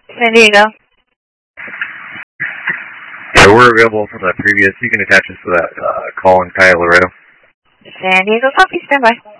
San Diego. Yeah, we're available from that previous. You can attach us to that call in Cayo Laredo. San Diego, copy, standby.